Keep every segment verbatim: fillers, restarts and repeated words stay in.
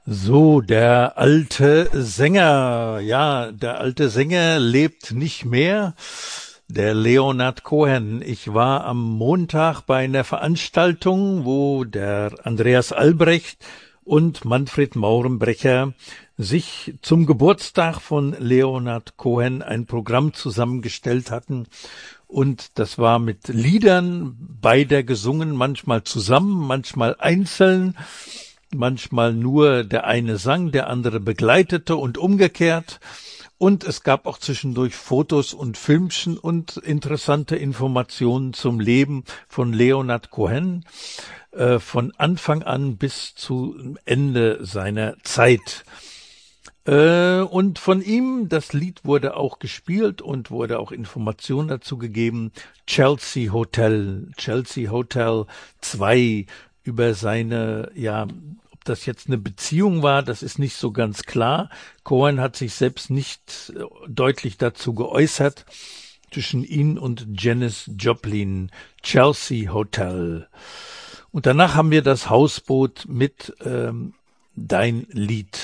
So, der alte Sänger, ja, der alte Sänger lebt nicht mehr, der Leonard Cohen. Ich war am Montag bei einer Veranstaltung, wo der Andreas Albrecht und Manfred Maurenbrecher sich zum Geburtstag von Leonard Cohen ein Programm zusammengestellt hatten. Und das war mit Liedern beider gesungen, manchmal zusammen, manchmal einzeln. Manchmal nur der eine sang, der andere begleitete und umgekehrt. Und es gab auch zwischendurch Fotos und Filmchen und interessante Informationen zum Leben von Leonard Cohen, äh, von Anfang an bis zum Ende seiner Zeit. Äh, und von ihm, das Lied wurde auch gespielt und wurde auch Informationen dazu gegeben. Chelsea Hotel, Chelsea Hotel zwei, über seine, ja, das jetzt eine Beziehung war, das ist nicht so ganz klar. Cohen hat sich selbst nicht deutlich dazu geäußert. Zwischen ihn und Janis Joplin, Chelsea Hotel. Und danach haben wir das Hausboot mit ähm, Dein Lied.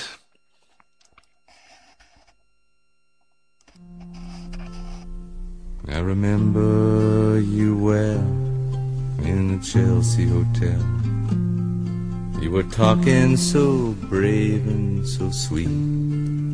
I remember you well in the Chelsea Hotel. You were talking so brave and so sweet.